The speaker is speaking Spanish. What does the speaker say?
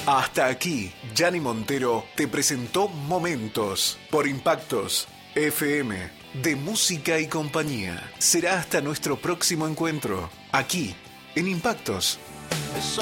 Hasta aquí, Gianni Montero te presentó Momentos por Impactos FM de música y compañía. Será hasta nuestro próximo encuentro, aquí en Impactos.